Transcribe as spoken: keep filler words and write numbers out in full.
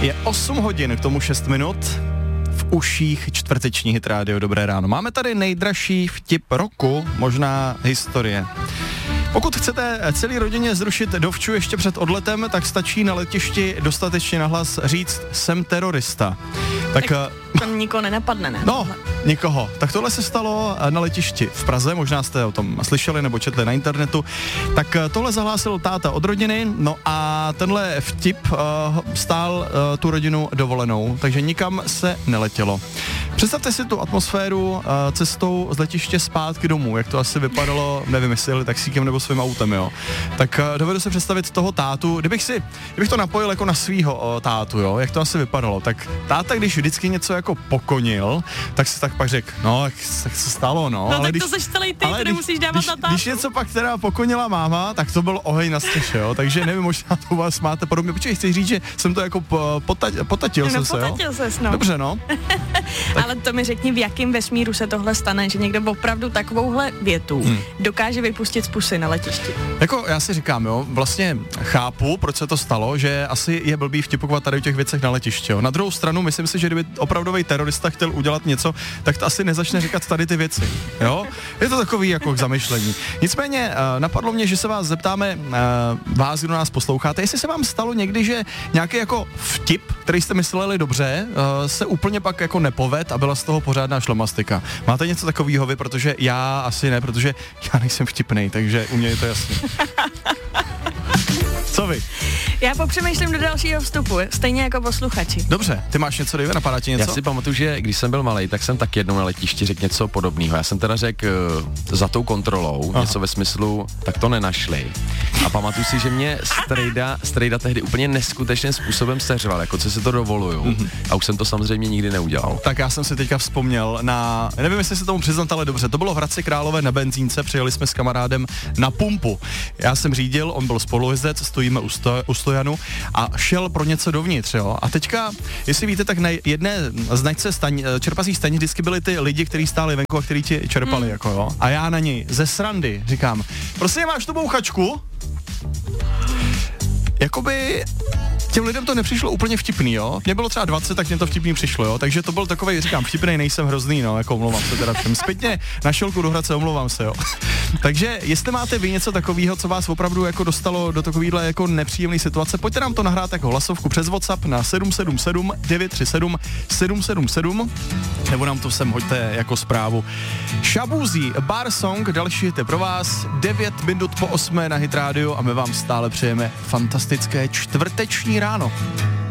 Je osm hodin, k tomu šest minut. V uších čtvrteční Hit Radio. Dobré ráno. Máme tady nejdražší vtip roku, možná historie. Pokud chcete celý rodině zrušit dovču ještě před odletem, tak stačí na letišti dostatečně nahlas říct jsem terorista. Tak, tak to nikoho nenapadne, ne? No, nikoho. Tak tohle se stalo na letišti v Praze, možná jste o tom slyšeli nebo četli na internetu. Tak tohle zahlásil táta od rodiny, no a tenhle vtip uh, stál uh, tu rodinu dovolenou, takže nikam se neletělo. Představte si tu atmosféru uh, cestou z letiště zpátky domů, jak to asi vypadalo, nevím, jestli jeli taxíkem nebo svým autem, jo. Tak uh, dovedu si představit toho tátu, kdybych si, kdybych to napojil jako na svýho uh, tátu, jo, jak to asi vypadalo. Tak táta, když vždycky něco jako pokonil, tak si tak pak řekl, no, jak, tak se stalo, no. No ale tak když, to seš celý ty, ale to nemusíš dávat když, na tátu. Když něco pak teda pokonila máma, tak to byl oheň na stěše, jo. Takže nevím, možná to vás máte podobně. Počkej, chci říct, že jsem to jako potať, potatil no, jsem se, jo. potatil ses, no. Dobře, no. Ale to mi řekni, v jakém vesmíru se tohle stane, že někdo opravdu takovouhle větu hmm. dokáže vypustit z pusy na letišti. Jako já si říkám, jo, vlastně chápu, proč se to stalo, že asi je blbý vtipovat tady o těch věcech na letišti, jo. Na druhou stranu, myslím si, že kdyby opravdový terorista chtěl udělat něco, tak to asi nezačne říkat tady ty věci, jo. Je to takový jako k zamyšlení. Nicméně uh, napadlo mě, že se vás zeptáme, uh, vás, kdo nás posloucháte, jestli se vám stalo někdy, že nějaký jako vtip, který jste mysleli dobře, uh, se úplně pak jako nepoved a byla z toho pořádná šlamastika. Máte něco takového vy, protože já asi ne, protože já nejsem vtipnej, takže u mě je to jasný. Co vy? Já popřemýšlím do dalšího vstupu, stejně jako posluchači. Dobře, ty máš něco, Dave, napadá ti něco? Já si pamatuju, že když jsem byl malej, tak jsem tak jednou na letišti řekl něco podobného. Já jsem teda řekl uh, za tou kontrolou, Aha. něco ve smyslu, tak to nenašli. A pamatuju si, že mě strejda, strejda tehdy úplně neskutečným způsobem seřval, jako co si to dovoluju. Mm-hmm. A už jsem to samozřejmě nikdy neudělal. Tak já jsem si teďka vzpomněl na, nevím, jestli se tomu přiznat, ale dobře, to bylo v Hradci Králové na benzínce, přijeli jsme s kamarádem na pumpu. Já jsem řídil, on byl spolujezdec, stojíme u, sto, u stojanu a šel pro něco dovnitř, jo. A teďka, jestli víte, tak na jedné značce staň, čerpacích stanic vždycky byli ty lidi, kteří stáli venku a kteří ti čerpali, mm. jako jo. A já na něj ze srandy říkám, prosím, máš tu bouchačku? Jakoby těm lidem to nepřišlo úplně vtipný, jo. Mě bylo třeba dvacet, tak mě to vtipný přišlo, jo. Takže to byl takovej, říkám, vtipnej, nejsem hrozný, no, jako omlouvám se teda všem. Zpětně na šelku do Hradce, omlouvám se, jo. Takže jestli máte vy něco takového, co vás opravdu jako dostalo do takovýhle jako nepříjemné situace, pojďte nám to nahrát jako hlasovku přes WhatsApp na sedm sedm sedm devět tři sedm sedm sedm sedm nebo nám to sem hoďte jako zprávu. Shaboozy, Bar Song, další hity pro vás, devět minut po osmé na Hit Radio a my vám stále přejeme fantastické čtvrteční ráno.